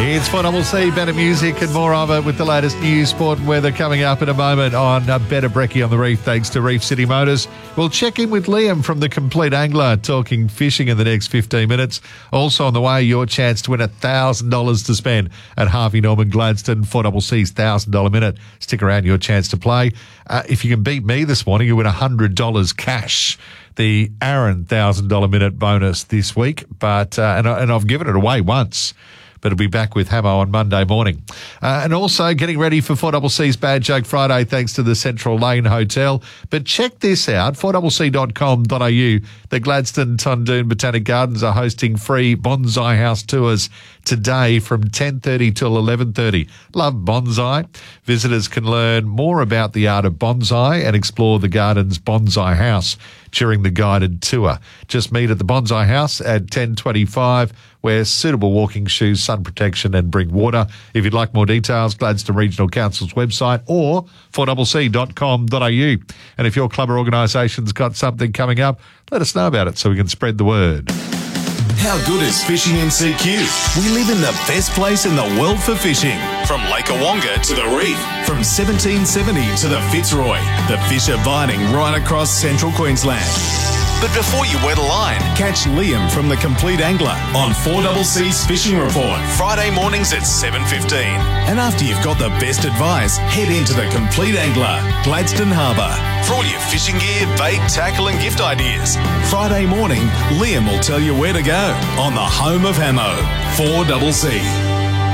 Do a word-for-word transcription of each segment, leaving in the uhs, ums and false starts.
It's four C C, better music and more of it with the latest news, sport and weather coming up in a moment on uh, Better Brekkie on the Reef, thanks to Reef City Motors. We'll check in with Liam from The Complete Angler, talking fishing in the next fifteen minutes. Also on the way, your chance to win one thousand dollars to spend at Harvey Norman Gladstone, four C C's one thousand dollars minute. Stick around, your chance to play. Uh, if you can beat me this morning, you win one hundred dollars cash. The Aaron one thousand dollars minute bonus this week, but uh, and, and I've given it away once. But it'll be back with Hamo on Monday morning. Uh, and also getting ready for four C C's Bad Joke Friday thanks to the Central Lane Hotel. But check this out, four C C dot com dot a u. The Gladstone Tondoon Botanic Gardens are hosting free bonsai house tours today from ten thirty till eleven thirty. Love bonsai? Visitors can learn more about the art of bonsai and explore the garden's bonsai house during the guided tour. Just meet at the Bonsai House at ten twenty-five. Wear suitable walking shoes, sun protection and bring water. If you'd like more details, Gladstone Regional Council's website or four C C dot com dot a u. And if your club or organisation's got something coming up, let us know about it so we can spread the word. How good is fishing in C Q? We live in the best place in the world for fishing. From Lake Awonga to the Reef, from seventeen seventy to the Fitzroy, the fish are biting right across central Queensland. But before you wet a line, catch Liam from The Complete Angler on four C C's Fishing Report, Friday mornings at seven fifteen. And after you've got the best advice, head into The Complete Angler, Gladstone Harbour, for all your fishing gear, bait, tackle and gift ideas. Friday morning, Liam will tell you where to go on the home of Hamo, four C C.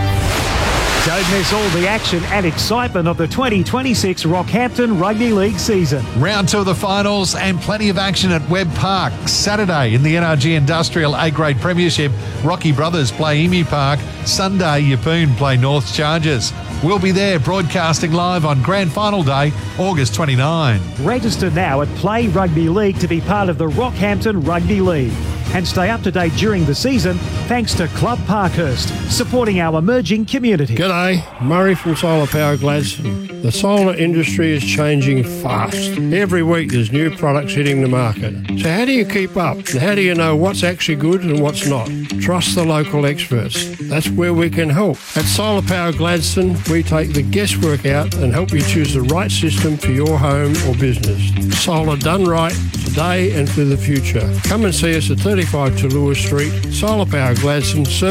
Don't miss all the action and excitement of the twenty twenty-six Rockhampton Rugby League season. Round two of the finals and plenty of action at Webb Park. Saturday in the N R G Industrial A-Grade Premiership, Rocky Brothers play Emu Park. Sunday, Yeppoon play North Chargers. We'll be there broadcasting live on Grand Final Day, August twenty-ninth. Register now at Play Rugby League to be part of the Rockhampton Rugby League. And stay up to date during the season thanks to Club Parkhurst, supporting our emerging community. G'day, Murray from Solar Power Gladstone. The solar industry is changing fast. Every week there's new products hitting the market. So how do you keep up? And how do you know what's actually good and what's not? Trust the local experts. That's where we can help. At Solar Power Gladstone, we take the guesswork out and help you choose the right system for your home or business. Solar done right, today and for the future. Come and see us at thirty-five to Lewis Street. Solar Power Gladstone.